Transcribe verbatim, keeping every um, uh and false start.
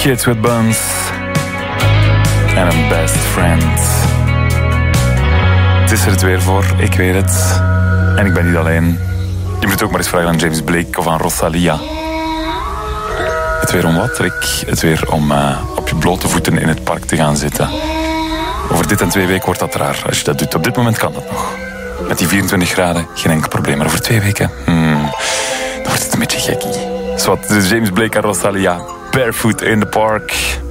Kids with Buns en een best friend. Het is er het weer voor, ik weet het. En ik ben niet alleen. Je moet ook maar eens vragen aan James Blake of aan Rosalia. Het weer om wat, Rick? Het weer om uh, op je blote voeten in het park te gaan zitten. Over dit en twee weken wordt dat raar als je dat doet. Op dit moment kan dat nog. Met die vierentwintig graden, geen enkel probleem. Maar over twee weken, hmm, dan wordt het een beetje gekkie. Zwat, dit is James Blake en Rosalia. Barefoot in the park.